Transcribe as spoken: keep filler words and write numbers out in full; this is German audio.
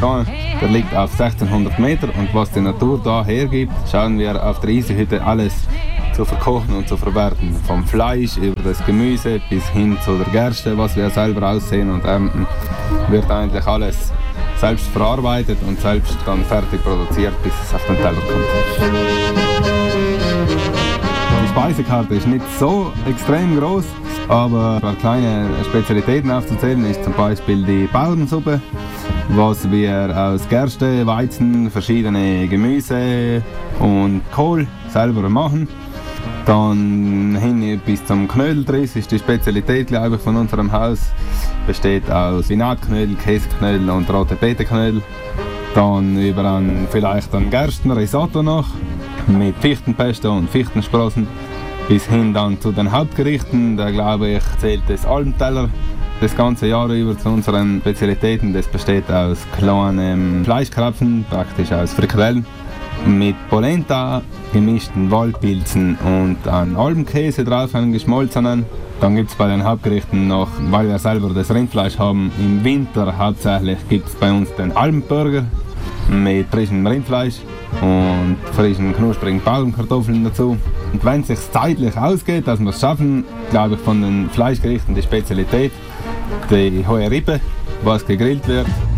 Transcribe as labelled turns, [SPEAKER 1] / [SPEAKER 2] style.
[SPEAKER 1] Vulkan, der liegt auf sechzehnhundert Meter und was die Natur da hergibt, schauen wir auf der Easy-Hütte alles zu verkochen und zu verwerten. Vom Fleisch über das Gemüse bis hin zu der Gerste, was wir selber aussehen und ernten, wird eigentlich alles selbst verarbeitet und selbst dann fertig produziert, bis es auf den Teller kommt. Die Speisekarte ist nicht so extrem groß, aber ein paar kleine Spezialitäten aufzuzählen ist zum Beispiel die Bauernsuppe, was wir aus Gerste, Weizen, verschiedene Gemüse und Kohl selber machen. Dann hin bis zum Knödeldriss ist die Spezialität, glaube ich, von unserem Haus. Besteht aus Spinatknödel, Käseknödel und rote Beeteknödel. Dann über ein, vielleicht ein Gerstenrisotto noch mit Fichtenpesto und Fichtensprossen. Bis hin dann zu den Hauptgerichten, da glaube ich zählt das Almteller das ganze Jahr über zu unseren Spezialitäten. Das besteht aus kleinen Fleischkrapfen, praktisch aus Frikadellen, mit Polenta, gemischten Waldpilzen und einen Almkäse drauf, einen geschmolzenen. Dann gibt es bei den Hauptgerichten noch, weil wir selber das Rindfleisch haben, im Winter hauptsächlich gibt es bei uns den Almburger mit frischem Rindfleisch und frischen knusprigen Bauernkartoffeln dazu. Und wenn es sich zeitlich ausgeht, dass wir es schaffen, glaube ich, von den Fleischgerichten die Spezialität, die hohe Rippe, was gegrillt wird.